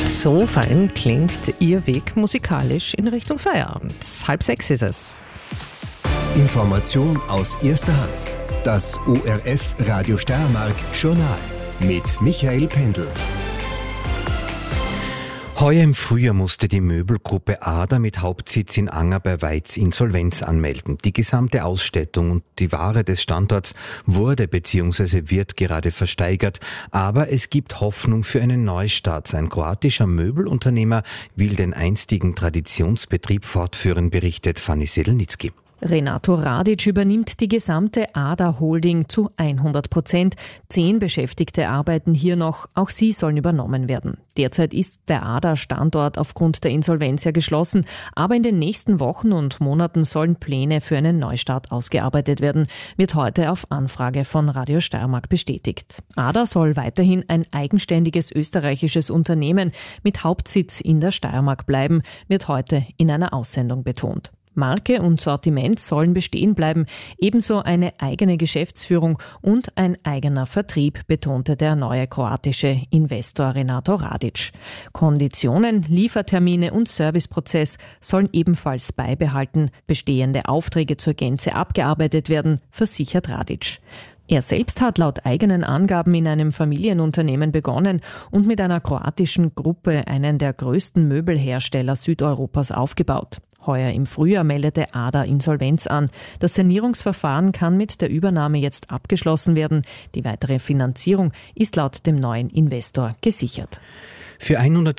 So fein klingt Ihr Weg musikalisch in Richtung Feierabend. 5:30 ist es. Information aus erster Hand. Das ORF Radio Steiermark Journal mit Michael Pendl. Heuer im Frühjahr musste die Möbelgruppe Ada mit Hauptsitz in Anger bei Weiz Insolvenz anmelden. Die gesamte Ausstattung und die Ware des Standorts wurde bzw. wird gerade versteigert. Aber es gibt Hoffnung für einen Neustart. Ein kroatischer Möbelunternehmer will den einstigen Traditionsbetrieb fortführen, berichtet Fanny Sedelnicki. Renato Radic übernimmt die gesamte Ada Holding zu 100%. 10 Beschäftigte arbeiten hier noch, auch sie sollen übernommen werden. Derzeit ist der Ada-Standort aufgrund der Insolvenz ja geschlossen, aber in den nächsten Wochen und Monaten sollen Pläne für einen Neustart ausgearbeitet werden, wird heute auf Anfrage von Radio Steiermark bestätigt. Ada soll weiterhin ein eigenständiges österreichisches Unternehmen mit Hauptsitz in der Steiermark bleiben, wird heute in einer Aussendung betont. Marke und Sortiment sollen bestehen bleiben, ebenso eine eigene Geschäftsführung und ein eigener Vertrieb, betonte der neue kroatische Investor Renato Radic. Konditionen, Liefertermine und Serviceprozess sollen ebenfalls beibehalten, bestehende Aufträge zur Gänze abgearbeitet werden, versichert Radic. Er selbst hat laut eigenen Angaben in einem Familienunternehmen begonnen und mit einer kroatischen Gruppe einen der größten Möbelhersteller Südeuropas aufgebaut. Heuer im Frühjahr meldete Ada Insolvenz an. Das Sanierungsverfahren kann mit der Übernahme jetzt abgeschlossen werden. Die weitere Finanzierung ist laut dem neuen Investor gesichert. Für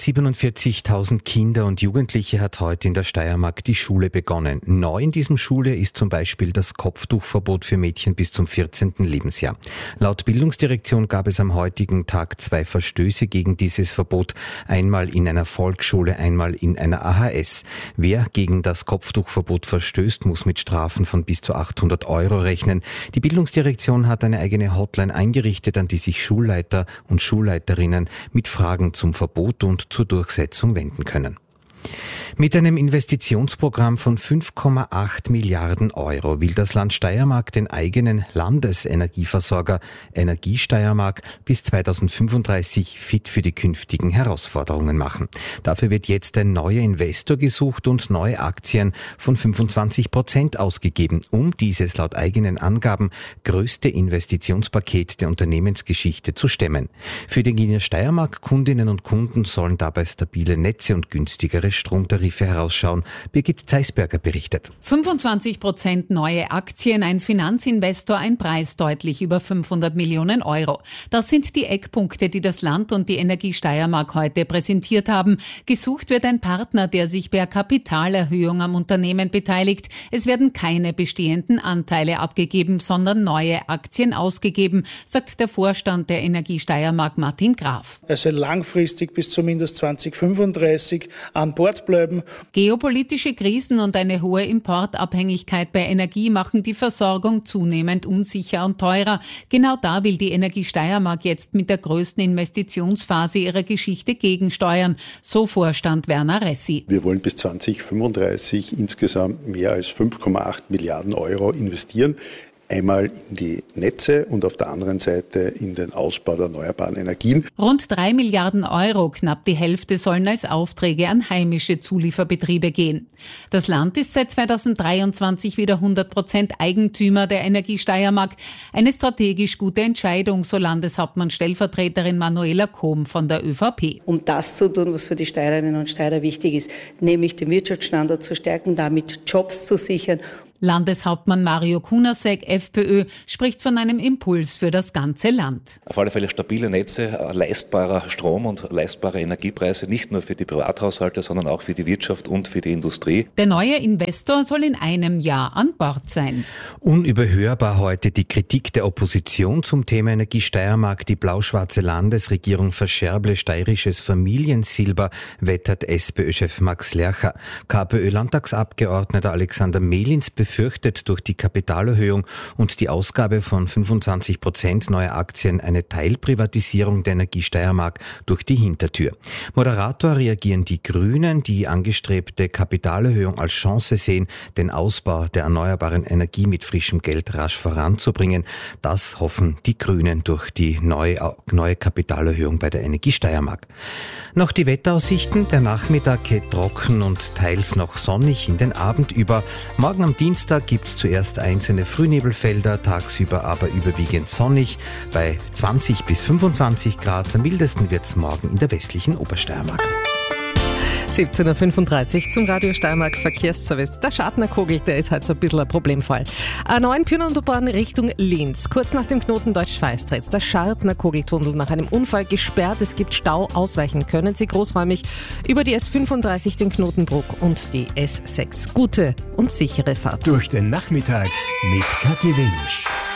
147.000 Kinder und Jugendliche hat heute in der Steiermark die Schule begonnen. Neu in diesem Schuljahr ist zum Beispiel das Kopftuchverbot für Mädchen bis zum 14. Lebensjahr. Laut Bildungsdirektion gab es am heutigen Tag 2 Verstöße gegen dieses Verbot. Einmal in einer Volksschule, einmal in einer AHS. Wer gegen das Kopftuchverbot verstößt, muss mit Strafen von bis zu 800 € rechnen. Die Bildungsdirektion hat eine eigene Hotline eingerichtet, an die sich Schulleiter und Schulleiterinnen mit Fragen zum Verbot und zur Durchsetzung wenden können. Mit einem Investitionsprogramm von 5,8 Milliarden € will das Land Steiermark den eigenen Landesenergieversorger Energiesteiermark bis 2035 fit für die künftigen Herausforderungen machen. Dafür wird jetzt ein neuer Investor gesucht und neue Aktien von 25% ausgegeben, um dieses laut eigenen Angaben größte Investitionspaket der Unternehmensgeschichte zu stemmen. Für die Wiener Steiermark-Kundinnen und Kunden sollen dabei stabile Netze und günstigere Stromtarife herausschauen. Birgit Zeisberger berichtet. 25% neue Aktien, ein Finanzinvestor, ein Preis deutlich über 500 Millionen €. Das sind die Eckpunkte, die das Land und die Energie Steiermark heute präsentiert haben. Gesucht wird ein Partner, der sich per Kapitalerhöhung am Unternehmen beteiligt. Es werden keine bestehenden Anteile abgegeben, sondern neue Aktien ausgegeben, sagt der Vorstand der Energie Steiermark Martin Graf. Also langfristig bis zumindest 2035 an Bord bleiben. Geopolitische Krisen und eine hohe Importabhängigkeit bei Energie machen die Versorgung zunehmend unsicher und teurer. Genau da will die Energie Steiermark jetzt mit der größten Investitionsphase ihrer Geschichte gegensteuern, so Vorstand Werner Ressi. Wir wollen bis 2035 insgesamt mehr als 5,8 Milliarden € investieren. Einmal in die Netze und auf der anderen Seite in den Ausbau der erneuerbaren Energien. Rund 3 Milliarden €, knapp die Hälfte, sollen als Aufträge an heimische Zulieferbetriebe gehen. Das Land ist seit 2023 wieder 100% Eigentümer der Energie Steiermark. Eine strategisch gute Entscheidung, so Landeshauptmann-Stellvertreterin Manuela Kohm von der ÖVP. Um das zu tun, was für die Steirerinnen und Steirer wichtig ist, nämlich den Wirtschaftsstandort zu stärken, damit Jobs zu sichern. Landeshauptmann Mario Kunasek, FPÖ, spricht von einem Impuls für das ganze Land. Auf alle Fälle stabile Netze, leistbarer Strom und leistbare Energiepreise, nicht nur für die Privathaushalte, sondern auch für die Wirtschaft und für die Industrie. Der neue Investor soll in einem Jahr an Bord sein. Unüberhörbar heute die Kritik der Opposition zum Thema Energie Steiermark. Die blau-schwarze Landesregierung verscherble steirisches Familiensilber, wettert SPÖ-Chef Max Lercher. KPÖ-Landtagsabgeordneter Alexander Mehlins befürchtet durch die Kapitalerhöhung und die Ausgabe von 25% neuer Aktien eine Teilprivatisierung der Energie Steiermark durch die Hintertür. Moderator reagieren die Grünen, die angestrebte Kapitalerhöhung als Chance sehen, den Ausbau der erneuerbaren Energie mit frischem Geld rasch voranzubringen. Das hoffen die Grünen durch die neue Kapitalerhöhung bei der Energie Steiermark. Noch die Wetteraussichten. Der Nachmittag geht trocken und teils noch sonnig in den Abend über. Morgen am Dienstag gibt es zuerst einzelne Frühnebelfelder, tagsüber aber überwiegend sonnig bei 20 bis 25 Grad. Am mildesten wird es morgen in der westlichen Obersteiermark. 17.35 Uhr zum Radio Steiermark Verkehrsservice. Der Schartnerkogel, der ist halt so ein bisschen ein Problemfall. A9 Pyhn-Autobahn Richtung Linz. Kurz nach dem Knoten Deutsch-Feistritz. Der Schartnerkogeltunnel nach einem Unfall gesperrt. Es gibt Stau. Ausweichen können Sie großräumig über die S35 den Knotenbruck und die S6. Gute und sichere Fahrt. Durch den Nachmittag mit Kathi Wenusch.